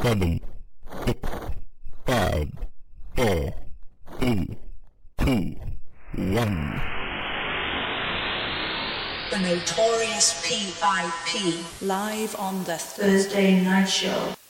7, 6, 5, 4, 3, 2, 1. The Notorious P.I.P. live on the Thursday Night Show.